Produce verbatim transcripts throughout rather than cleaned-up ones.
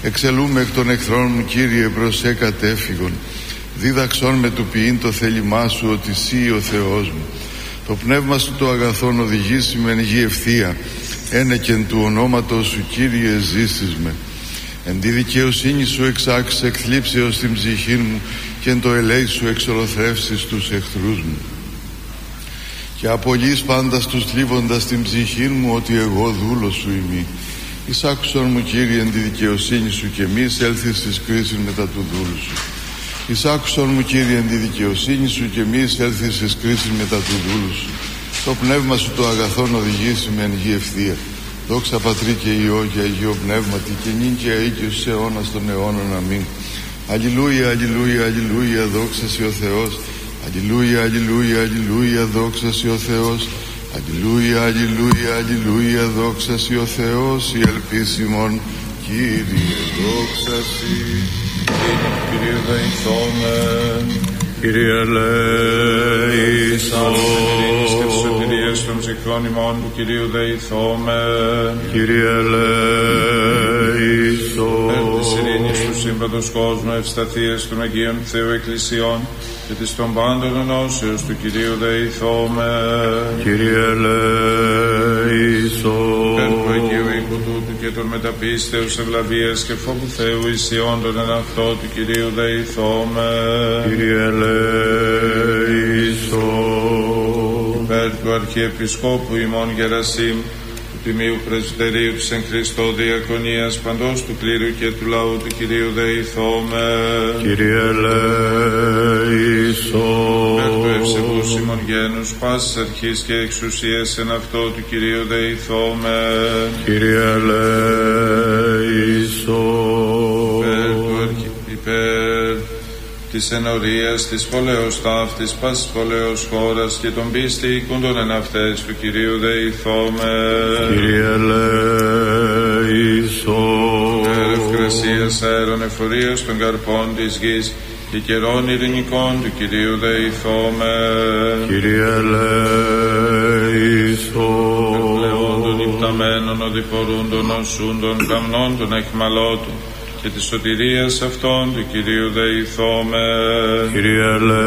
Εξελούμε εκ των εχθρών μου, Κύριε, προς σε κατέφυγον. Δίδαξόν με του ποιήν το θέλημά σου, ότι Συ ο Θεός μου. Το πνεύμα σου το αγαθόν οδηγήσει με εν γη ευθεία. Ένεκεν του ονόματος σου, Κύριε, ζήσεις με. Εν τη δικαιοσύνη σου εξάξεις εκθλίψεως την ψυχή μου, και εν το ελέη σου εξολοθρεύσεις τους εχθρούς μου. Και απολύεις πάντα τους θλίβοντας την ψυχή μου, ότι εγώ δούλος σου ημί. Εισάκουσον μου, Κύριε, εν τη δικαιοσύνη σου, και μη εισέλθεις εις κρίσιν μετά του δούλου σου. Εισάκουσον μου, Κύριε, εν τη δικαιοσύνη σου, και μη εισέλθεις εις κρίσιν μετά του δούλου σου. Το πνεύμα σου το αγαθόν οδηγήσει με εν γη ευθεία. Δόξα Πατρί και Υιό και Αγίο Πνεύματι, και νυν και αεί και στους αιώνας των αιώνων. Αμήν. Αλληλούια, αλληλούια, αλληλούια, δόξα Συ ο Θεός. Αλληλούια, αλληλούια, αλληλούια, δόξα Συ ο Θεός. Αλληλούια, αλληλούια, αλληλούια, δόξα Συ ο Θεός. Η ελπίσιμον, Κύριε, δόξα Συ. Κύριε δεηθόμεν. Κύριε ελέησον. Και της σωτηρίας των ψυχών ημών του Κυρίου δεηθόμεν. Κύριε ελέησον. Περ της ειρήνης του σύμπαντος κόσμου, ευσταθίας των Αγίων Θεού Εκκλησιών και της των πάντων ενώσεως του Κυρίου δεηθόμεν. Κύριε ελέησον. Περ του Αγίου οίκου τούτου και των μεταπίστεως ευλαβίας και φόβου Θεού εισιόντων εν αυτό του Κυρίου δεηθόμεν. Κύριε ελέησον. Περ του Αρχιεπισκόπου ημών Γερασίμ, του Τιμίου Πρεσβυτερίου της εν Χριστώ Διακονίας παντός του κλήρου και του λαού του Κυρίου δεηθόμεν. Κύριε ελέησον. Περ του ευσεβούς ημών γένους πάσης αρχής και εξουσίας εν αυτό του Κυρίου δεηθόμεν. Κύριε ελέησον. Περ του αρχι... υπέρ της ενορίας, της πολέως ταύτης, πάσης πολέως χώρας και των πίστη οίκουντων εν αυτές του Κυρίου δεηθόμεν. Κύριε ελέησον. Περ ευκρασίας αέρων εφορίας των καρπών της γης και καιρών ειρηνικών του Κυρίου δεηθόμεν. Κύριε ελέησον. Περ πλεών των υπταμένων, οδηπορούντων, οσούντων, καμνών των εχμαλώτων και της σωτηρίας αυτών του Κυρίου δεηθόμεν. Κύριε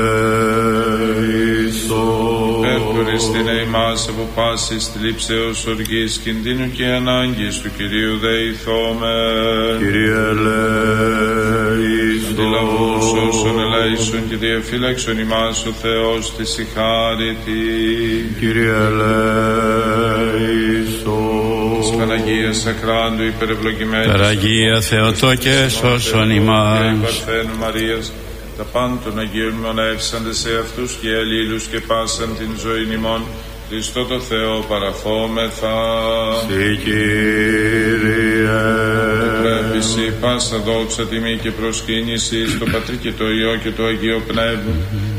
ελέησον. Περ χωριστήνε ημάς από πάσης θλίψεως, οργής, κινδύνου και ανάγκης του Κυρίου δεηθόμεν. Κύριε ελέησον. Αντιλαβούς όσων ελέησον και διαφύλαξον ημάς ο Θεός της η χάρητη. Κύριε ελέησον. Της Παναγίας Ακράντου υπερευλογημένης Παναγία Θεοτόκε σώσον ημάς. και Παρθένου Μαρίας, τα πάντα των Αγίων μονεύσαντε σε αυτούς και αλλήλους και πάσαν την ζωή ημών, Χριστό το Θεό παραφόμεθα. Συ Κύριε. Πρέπει σοι πάσα δόξα, τιμή και προσκύνηση στο Πατρί και το Υιό και το Αγίο Πνεύμα,